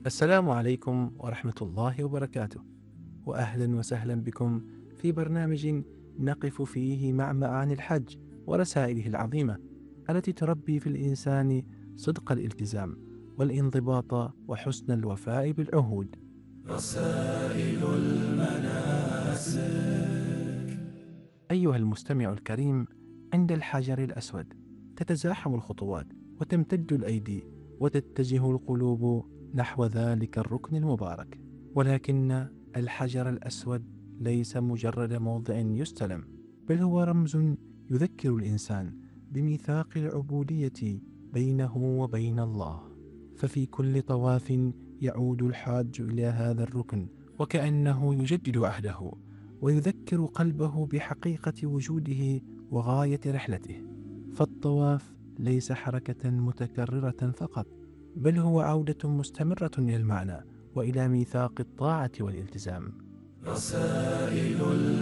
السلام عليكم ورحمة الله وبركاته، وأهلا وسهلا بكم في برنامج نقف فيه مع معاني الحج ورسائله العظيمة التي تربي في الإنسان صدق الالتزام والانضباط وحسن الوفاء بالعهود. رسائل المناسك. أيها المستمع الكريم، عند الحجر الأسود تتزاحم الخطوات وتمتد الأيدي وتتجه القلوب نحو ذلك الركن المبارك، ولكن الحجر الأسود ليس مجرد موضع يستلم، بل هو رمز يذكر الإنسان بميثاق العبودية بينه وبين الله. ففي كل طواف يعود الحاج إلى هذا الركن وكأنه يجدد عهده ويذكر قلبه بحقيقة وجوده وغاية رحلته. فالطواف ليس حركة متكررة فقط، بل هو عودة مستمرة إلى المعنى وإلى ميثاق الطاعة والالتزام. رسائل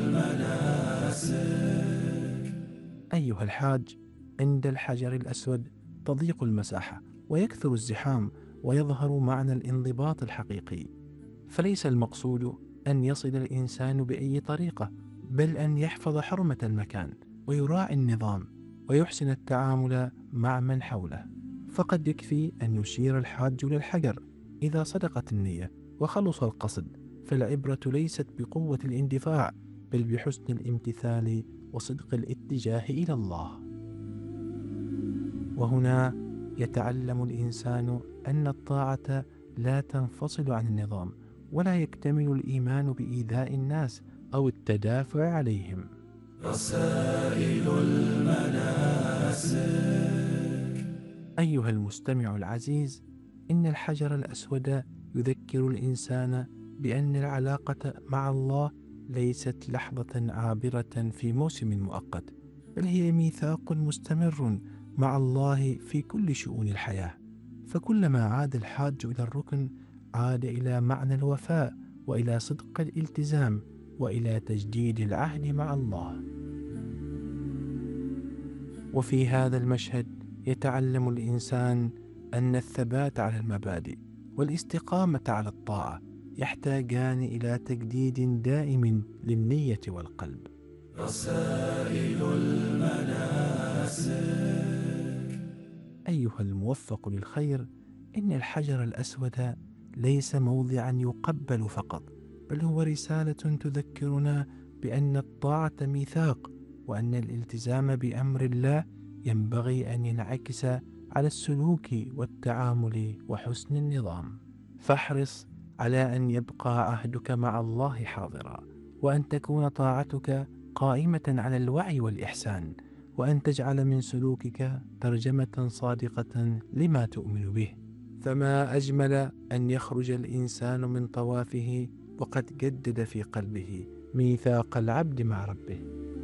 المناسك. أيها الحاج، عند الحجر الأسود تضيق المساحة ويكثر الزحام ويظهر معنى الانضباط الحقيقي. فليس المقصود أن يصل الإنسان بأي طريقة، بل أن يحفظ حرمة المكان ويراعي النظام ويحسن التعامل مع من حوله. فقد يكفي أن يشير الحاج للحجر إذا صدقت النية وخلص القصد، فالعبرة ليست بقوة الاندفاع، بل بحسن الامتثال وصدق الاتجاه إلى الله. وهنا يتعلم الإنسان أن الطاعة لا تنفصل عن النظام، ولا يكتمل الإيمان بإيذاء الناس أو التدافع عليهم. رسائل المناسك. أيها المستمع العزيز، إن الحجر الأسود يذكر الإنسان بأن العلاقة مع الله ليست لحظة عابرة في موسم مؤقت، بل هي ميثاق مستمر مع الله في كل شؤون الحياة. فكلما عاد الحاج إلى الركن عاد إلى معنى الوفاء وإلى صدق الالتزام وإلى تجديد العهد مع الله. وفي هذا المشهد يتعلم الإنسان أن الثبات على المبادئ والاستقامة على الطاعة يحتاجان إلى تجديد دائم للنية والقلب. رسائل المناسك. أيها الموفق للخير، إن الحجر الأسود ليس موضعا يقبل فقط، بل هو رسالة تذكرنا بأن الطاعة ميثاق، وأن الالتزام بأمر الله ينبغي أن ينعكس على السلوك والتعامل وحسن النظام. فاحرص على أن يبقى عهدك مع الله حاضرا، وأن تكون طاعتك قائمة على الوعي والإحسان، وأن تجعل من سلوكك ترجمة صادقة لما تؤمن به. فما أجمل أن يخرج الإنسان من طوافه وقد جدد في قلبه ميثاق العبد مع ربه.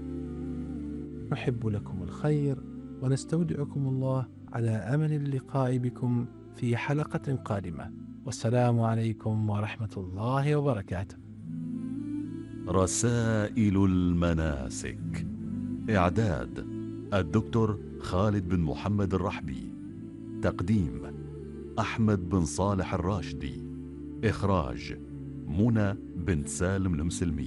نحب لكم الخير ونستودعكم الله على أمل اللقاء بكم في حلقة قادمة، والسلام عليكم ورحمة الله وبركاته. رسائل المناسك. إعداد الدكتور خالد بن محمد الرحبي. تقديم أحمد بن صالح الراشدي. إخراج منى بنت سالم المسلمي.